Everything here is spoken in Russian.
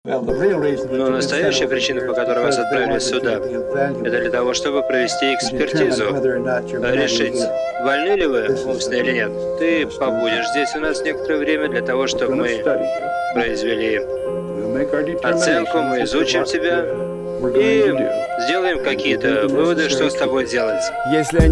Но настоящая причина, по которой вас отправили сюда, это для того, чтобы провести экспертизу, решить, больны ли вы умственно или нет. Ты побудешь здесь у нас некоторое время для того, чтобы мы произвели оценку, мы изучим тебя и сделаем какие-то выводы, что с тобой делать. Если они